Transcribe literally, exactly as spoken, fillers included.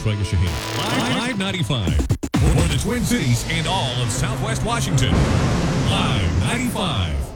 Trey Shaheen. Live, Live ninety-five. For the Twin Cities and all of Southwest Washington. Live ninety-five.